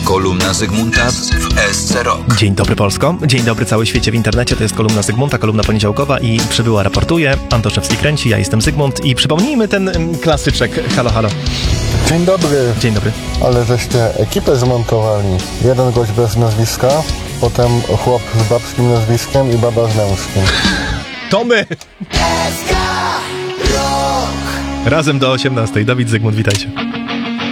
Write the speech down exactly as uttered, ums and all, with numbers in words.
Kolumna Zygmunta w S C Rock. Dzień dobry Polsko, dzień dobry cały świecie w internecie, to jest kolumna Zygmunta, kolumna poniedziałkowa i przybyła raportuje, Antoszewski kręci, ja jestem Zygmunt i przypomnijmy ten mm, klasyczek. Halo, halo. Dzień dobry. Dzień dobry. Ale żeście ekipę zmontowali. Jeden gość bez nazwiska, potem chłop z babskim nazwiskiem i baba z męskim. To my! Razem do osiemnastej. Dawid, Zygmunt, witajcie.